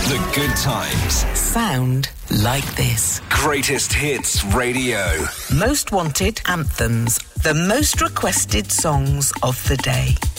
The good times. Sound like this. Greatest hits radio. Most wanted anthems. The most requested songs of the day.